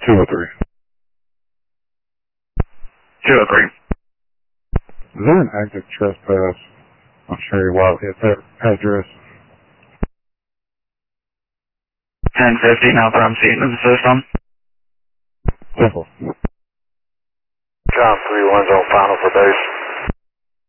203. 203. Is there an active trespass on Sherry Wildcat address? 1050, now from seat in the system. Simple. John 3-1's on final for base.